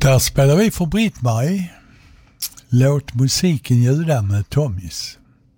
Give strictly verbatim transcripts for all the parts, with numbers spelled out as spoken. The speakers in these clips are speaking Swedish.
Där spelar vi för Britt-Marie. Låt musiken ljuda med Tommys.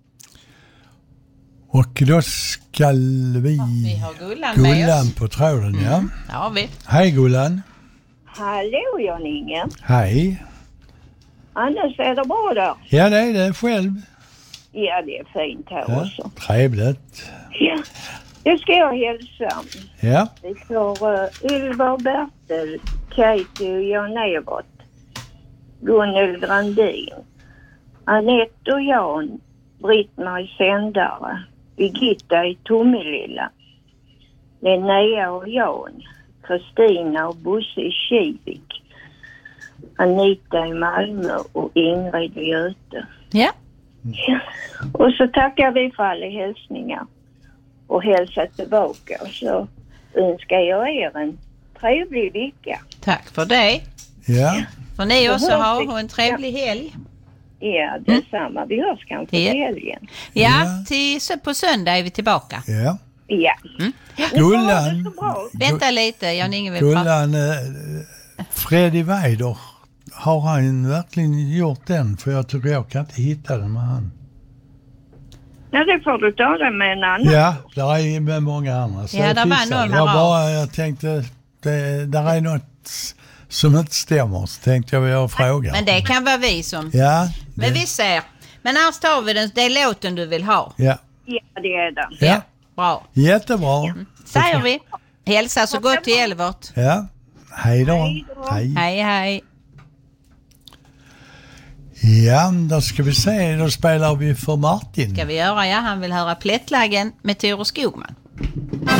Och då ska vi... Vi har Gullan, Gullan med oss. på tråden, Mm. ja. Ja, vi. Hej Gullan. Hallå Jan-Inge. Hej. Annars är det bra där. Ja, det är det själv. Ja, det är fint här Ja, också. trevligt. Ja, det ska jag hälsa. Ja. Vi får uh, Ylva, Bertil, Katie och Jan-Evert, Gunnel Grandin, Anette och Jan, Britt-Marie Sändare, Birgitta i Tommelilla, Linnea och Jan, Kristina och Bosse i Kivik, Anita i Malmö och Ingrid i Göte. Ja. Ja. Och så tackar vi för alla hälsningar och hälsa tillbaka, och så önskar jag er en trevlig vecka. Tack för det. Ja. För ni också har en trevlig helg. Ja, detsamma. Mm. Vi hörs kanske Ja. till helgen. Ja, Ja. till, på söndag är vi tillbaka. Ja. Ja. Mm. Gullan. Ja, det är så bra. Vänta lite, Jan-Inge vill prata. Gullan, eh, Freddy Weider, har han verkligen gjort den? För jag tycker jag kan inte hitta den med han. Ja, det får du ta det med en annan. Ja, där är med många andra. Så Ja, jag där var fixar. någon Jag bra. bara, jag tänkte, det, där är något som inte stämmer. Så tänkte jag jag fråga. Men det kan vara vi som... Ja. Men det- vi ser. Men annars tar vi den, det är låten du vill ha. Ja. Ja, det är det. Ja. Bra. Jättebra. Säger vi. Hälsa så gott till Elvert. Ja. Hej då. Hej då. Hej. Hej, hej. Ja, då ska vi se. Då spelar vi för Martin. Ska vi göra, ja. Han vill höra Plättlägen med Tore Skogman.